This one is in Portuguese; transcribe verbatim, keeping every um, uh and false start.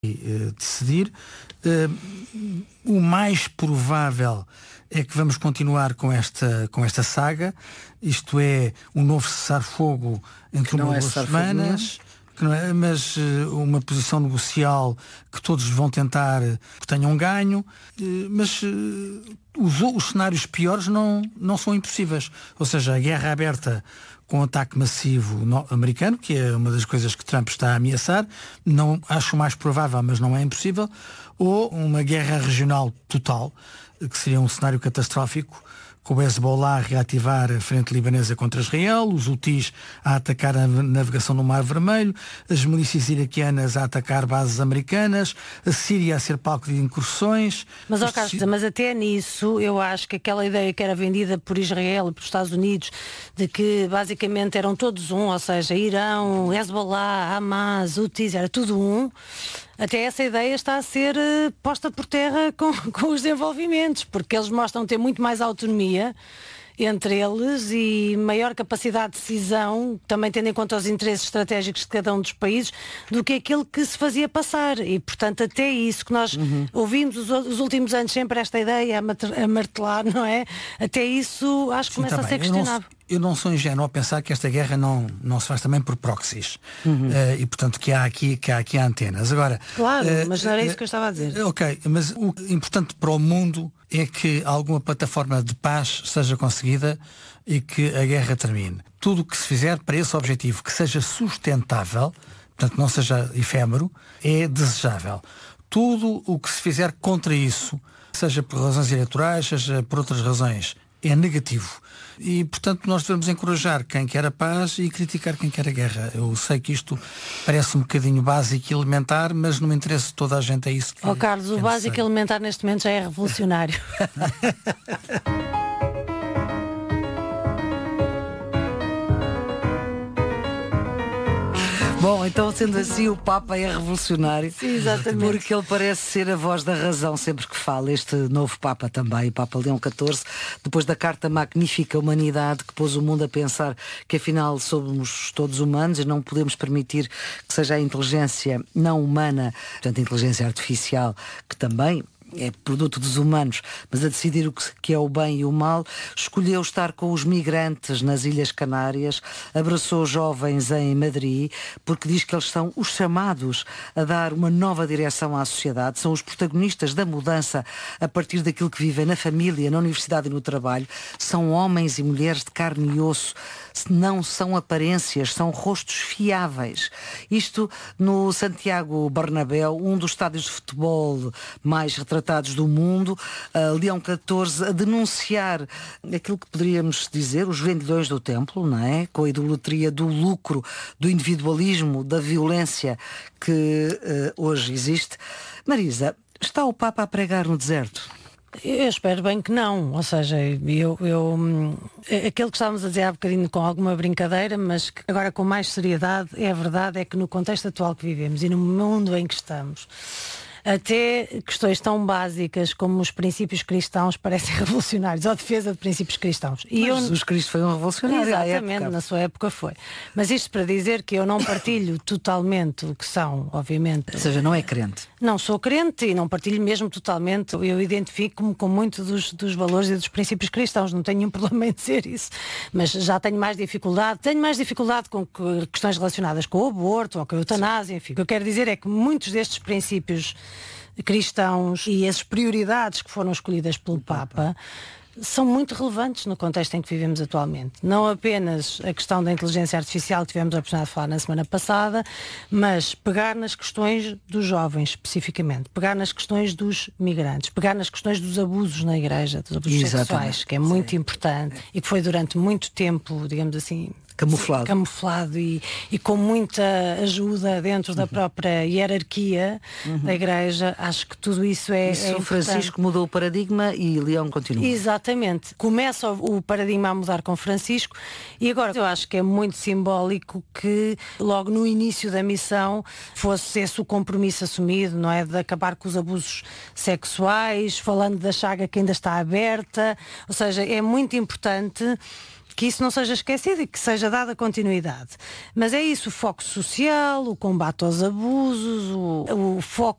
uh, decidir. Uh, o mais provável é que vamos continuar com esta, com esta saga, isto é, um novo cessar-fogo entre uma ou duas semanas, que não é, mas uh, uma posição negocial que todos vão tentar que tenham ganho, uh, mas uh, os, os cenários piores não, não são impossíveis, ou seja, a guerra aberta com um ataque massivo no, americano, que é uma das coisas que Trump está a ameaçar, não acho mais provável, mas não é impossível, ou uma guerra regional total, que seria um cenário catastrófico, com o Hezbollah a reativar a frente libanesa contra Israel, os Houthis a atacar a navegação no Mar Vermelho, as milícias iraquianas a atacar bases americanas, a Síria a ser palco de incursões. Mas, oh, Carlos, mas até nisso, eu acho que aquela ideia que era vendida por Israel e por Estados Unidos, de que basicamente eram todos um, ou seja, Irão, Hezbollah, Hamas, Houthis, era tudo um. Até essa ideia está a ser uh, posta por terra com, com os desenvolvimentos, porque eles mostram ter muito mais autonomia entre eles e maior capacidade de decisão, também tendo em conta os interesses estratégicos de cada um dos países, do que aquilo que se fazia passar. E, portanto, até isso que nós uhum. ouvimos os, os últimos anos sempre esta ideia a, a martelar, não é? Até isso acho que Sim, começa tá a ser questionável. Eu não sou ingênuo a pensar que esta guerra não, não se faz também por proxies. Uhum. Uh, e, portanto, que há aqui, que há aqui antenas. Agora, claro, uh, mas não era uh, isso que eu estava a dizer. Ok, mas o importante para o mundo é que alguma plataforma de paz seja conseguida e que a guerra termine. Tudo o que se fizer para esse objetivo, que seja sustentável, portanto não seja efêmero, é desejável. Tudo o que se fizer contra isso, seja por razões eleitorais, seja por outras razões, é negativo. E, portanto, nós devemos encorajar quem quer a paz e criticar quem quer a guerra. Eu sei que isto parece um bocadinho básico e elementar, mas no interesse de toda a gente é isso que Oh, Carlos, que é o básico e elementar neste momento já é revolucionário. Bom, então sendo assim o Papa é revolucionário. Sim, exatamente. Porque ele parece ser a voz da razão sempre que fala. Este novo Papa também, o Papa Leão catorze, depois da carta magnífica Humanidade, que pôs o mundo a pensar que afinal somos todos humanos e não podemos permitir que seja a inteligência não humana, portanto a inteligência artificial, que também é produto dos humanos, mas a decidir o que é o bem e o mal, escolheu estar com os migrantes nas Ilhas Canárias, abraçou jovens em Madrid, porque diz que eles são os chamados a dar uma nova direção à sociedade, são os protagonistas da mudança a partir daquilo que vivem na família, na universidade e no trabalho, são homens e mulheres de carne e osso, não são aparências, são rostos fiáveis. Isto no Santiago Bernabéu, um dos estádios de futebol mais retratados do mundo, uh, Leão catorze a denunciar aquilo que poderíamos dizer os vendilhões do templo, não é? Com a idolatria do lucro, do individualismo, da violência que uh, hoje existe. Marisa, está o Papa a pregar no deserto? Eu espero bem que não, ou seja, eu, eu aquilo que estávamos a dizer há bocadinho com alguma brincadeira, mas que agora com mais seriedade, é a verdade, é que no contexto atual que vivemos e no mundo em que estamos, até questões tão básicas como os princípios cristãos parecem revolucionários, ou a defesa de princípios cristãos. E eu... Jesus Cristo foi um revolucionário. Exatamente, na sua época foi. Mas isto para dizer que eu não partilho totalmente o que são, obviamente. Ou seja, não é crente. Não sou crente e não partilho mesmo totalmente. Eu identifico-me com muito dos, dos valores e dos princípios cristãos, não tenho nenhum problema em dizer isso. Mas já tenho mais dificuldade, tenho mais dificuldade com questões relacionadas com o aborto ou com a eutanásia, enfim. O que eu quero dizer é que muitos destes princípios cristãos e as prioridades que foram escolhidas pelo Papa são muito relevantes no contexto em que vivemos atualmente. Não apenas a questão da inteligência artificial que tivemos a oportunidade de falar na semana passada, mas pegar nas questões dos jovens especificamente, pegar nas questões dos migrantes, pegar nas questões dos abusos na igreja, dos abusos Exatamente. sexuais, que é muito Sim. importante e que foi durante muito tempo, digamos assim, camuflado, camuflado e, e com muita ajuda dentro da própria hierarquia uhum. da Igreja. Acho que tudo isso é, isso é o Francisco mudou o paradigma e Leão continua. Exatamente. Começa o, o paradigma a mudar com Francisco e agora eu acho que é muito simbólico que logo no início da missão fosse esse o compromisso assumido, não é? De acabar com os abusos sexuais, falando da chaga que ainda está aberta, ou seja, é muito importante que isso não seja esquecido e que seja dada continuidade. Mas é isso, o foco social, o combate aos abusos, o, o foco